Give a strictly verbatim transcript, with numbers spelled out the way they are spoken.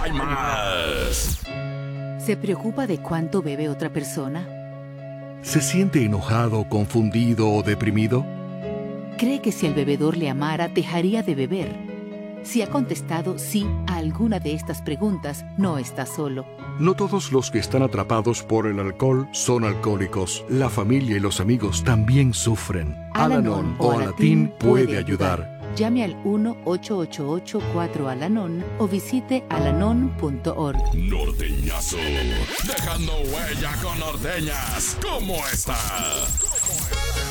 hay más. ¿Se preocupa de cuánto bebe otra persona? ¿Se siente enojado, confundido o deprimido? ¿Cree que si el bebedor le amara, dejaría de beber? Si ha contestado sí a alguna de estas preguntas, no está solo. No todos los que están atrapados por el alcohol son alcohólicos. La familia y los amigos también sufren. Al-Anon o Alatín puede ayudar. Llame al uno ocho ocho ocho cuatro Al-Anon o visite alanon punto org. Norteñazo, dejando huella con norteñas. ¿Cómo está?